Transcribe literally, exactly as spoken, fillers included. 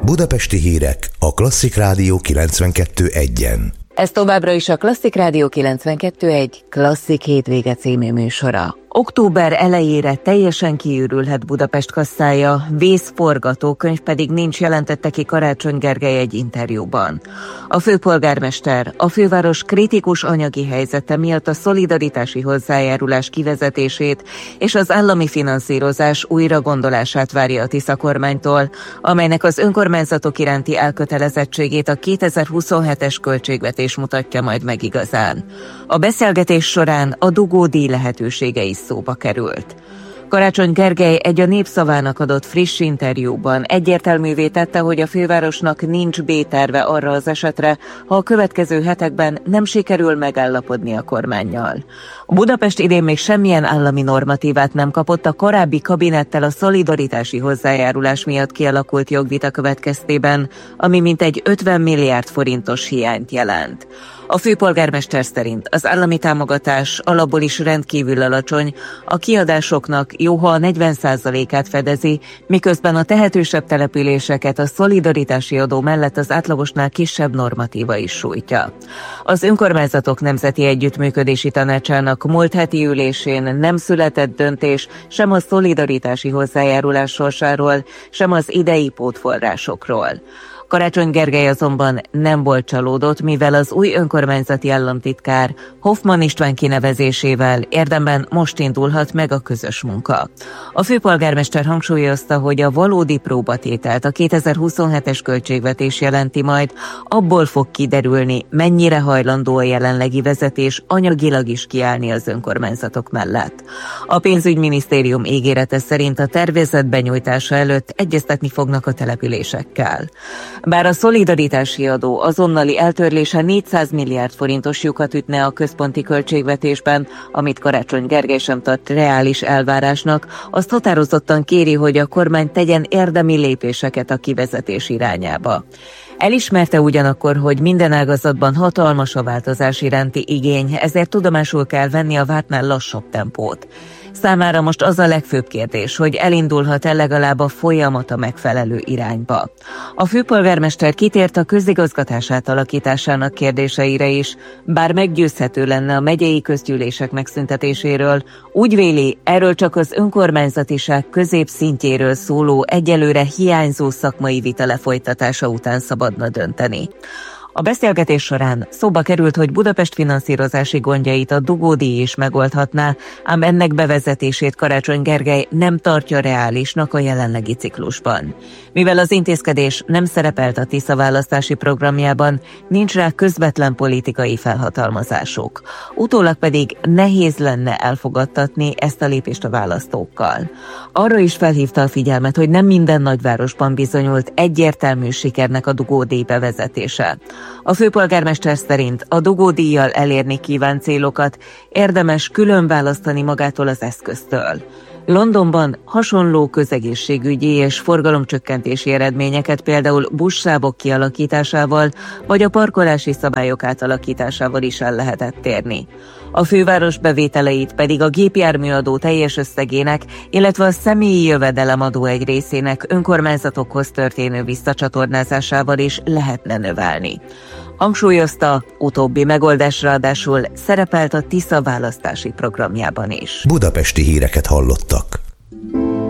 Budapesti hírek a Klasszik Rádió kilencvenkettő egyen. Ez továbbra is a Klasszik Rádió kilencvenkettő egy Klasszik hétvége című műsora. Október elejére teljesen kiürülhet Budapest kasszája, vészforgatókönyv pedig nincs, jelentette ki Karácsony Gergely egy interjúban. A főpolgármester a főváros kritikus anyagi helyzete miatt a szolidaritási hozzájárulás kivezetését és az állami finanszírozás újragondolását várja a Tisza kormánytól, amelynek az önkormányzatok iránti elkötelezettségét a kétezer-huszonhetes költségvetés mutatja majd meg igazán. A beszélgetés során a dugódíj lehetősége is szóba került. Karácsony Gergely egy a Népszavának adott friss interjúban egyértelművé tette, hogy a fővárosnak nincs B-terve arra az esetre, ha a következő hetekben nem sikerül megállapodni a kormánnyal. A Budapest idén még semmilyen állami normatívát nem kapott a korábbi kabinettel a szolidaritási hozzájárulás miatt kialakult jogvita következtében, ami mintegy ötven milliárd forintos hiányt jelent. A főpolgármester szerint az állami támogatás alapból is rendkívül alacsony, a kiadásoknak jóha a negyven százalékát fedezi, miközben a tehetősebb településeket a szolidaritási adó mellett az átlagosnál kisebb normatíva is sújtja. Az önkormányzatok nemzeti együttműködési tanácsának múlt heti ülésén nem született döntés sem a szolidaritási hozzájárulás sorsáról, sem az idei pótforrásokról. Karácsony Gergely azonban nem volt csalódott, mivel az új önkormányzati államtitkár Hoffmann István kinevezésével érdemben most indulhat meg a közös munka. A főpolgármester hangsúlyozta, hogy a valódi próbatételt a kétezer-huszonhetes költségvetés jelenti majd, abból fog kiderülni, mennyire hajlandó a jelenlegi vezetés anyagilag is kiállni az önkormányzatok mellett. A pénzügyminisztérium ígérete szerint a tervezet benyújtása előtt egyeztetni fognak a településekkel. Bár a szolidaritási adó azonnali eltörlése négyszáz milliárd forintos lyukat ütne a központi költségvetésben, amit Karácsony Gergely sem tart reális elvárásnak, azt határozottan kéri, hogy a kormány tegyen érdemi lépéseket a kivezetés irányába. Elismerte ugyanakkor, hogy minden ágazatban hatalmas a változás iránti igény, ezért tudomásul kell venni a vártnál lassabb tempót. Számára most az a legfőbb kérdés, hogy elindulhat-e legalább a folyamat a megfelelő irányba. A főpolgármester kitért a közigazgatás átalakításának kérdéseire is, bár meggyőzhető lenne a megyei közgyűlések megszüntetéséről, úgy véli, erről csak az önkormányzatiság középszintjéről szóló egyelőre hiányzó szakmai vita lefolytatása után szabadna dönteni. A beszélgetés során szóba került, hogy Budapest finanszírozási gondjait a dugódíj is megoldhatná, ám ennek bevezetését Karácsony Gergely nem tartja reálisnak a jelenlegi ciklusban. Mivel az intézkedés nem szerepelt a Tisza választási programjában, nincs rá közvetlen politikai felhatalmazásuk. Utólag pedig nehéz lenne elfogadtatni ezt a lépést a választókkal. Arra is felhívta a figyelmet, hogy nem minden nagyvárosban bizonyult egyértelmű sikernek a dugódíj bevezetése. A főpolgármester szerint a dugódíjjal elérni kívánt célokat érdemes külön választani magától az eszköztől. Londonban hasonló közegészségügyi és forgalomcsökkentési eredményeket például buszsávok kialakításával vagy a parkolási szabályok átalakításával is el lehetett érni. A főváros bevételeit pedig a gépjárműadó teljes összegének, illetve a személyi jövedelemadó egy részének önkormányzatokhoz történő visszacsatornázásával is lehetne növelni. Hangsúlyozta, utóbbi megoldás ráadásul szerepelt a Tisza választási programjában is. Budapesti híreket hallottak.